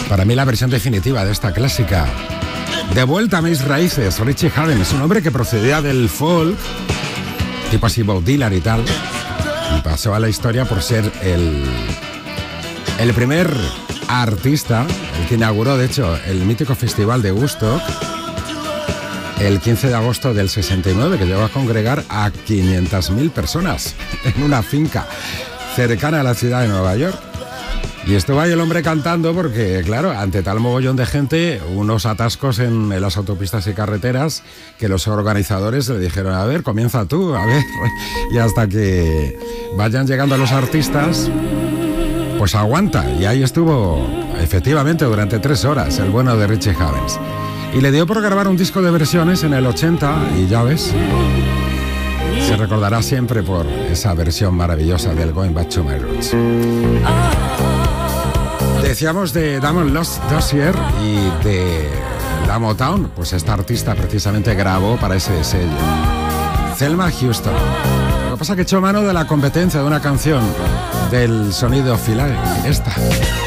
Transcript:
Para mí la versión definitiva de esta clásica. De vuelta a mis raíces, Richie Havens, un hombre que procedía del folk, tipo así Bob Dylan y tal, y pasó a la historia por ser el primer artista, el que inauguró de hecho el mítico festival de Woodstock el 15 de agosto del 69, que llegó a congregar a 500.000 personas en una finca cercana a la ciudad de Nueva York. Y estuvo ahí el hombre cantando porque, claro, ante tal mogollón de gente, unos atascos en las autopistas y carreteras, que los organizadores le dijeron, a ver, comienza tú, a ver. Y hasta que vayan llegando los artistas, pues aguanta. Y ahí estuvo, efectivamente, durante 3 horas, el bueno de Richie Havens. Y le dio por grabar un disco de versiones en el 80, y ya ves, se recordará siempre por esa versión maravillosa del Going Back to My Roots. Decíamos de Damon Dossier y de la Motown, pues esta artista precisamente grabó para ese sello. Thelma Houston. Lo que pasa es que echó mano de la competencia de una canción del sonido Philadelphia, esta.